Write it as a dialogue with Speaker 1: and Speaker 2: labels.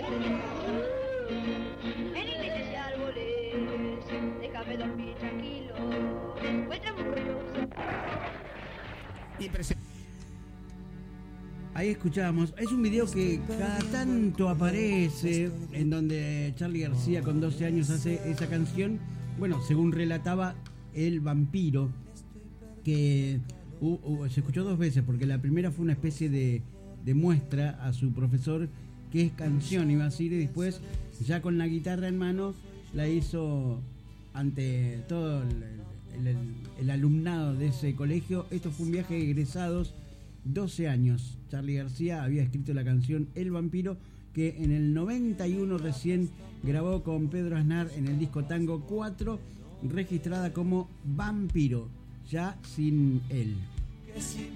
Speaker 1: En iglesias y árboles, déjame dormir tranquilo. Muéstrame un rollo.
Speaker 2: Ahí escuchábamos, es un video que cada tanto aparece, en donde Charly García con 12 años hace esa canción, bueno, según relataba El Vampiro, que se escuchó 2 veces, porque la primera fue una especie de muestra a su profesor, que es canción, iba a decir, y después, ya con la guitarra en mano, la hizo ante todo el alumnado de ese colegio. Esto fue un viaje de egresados, 12 años. Charly García había escrito la canción El Vampiro, que en el 91 recién grabó con Pedro Aznar en el disco Tango 4, registrada como Vampiro, ya sin él.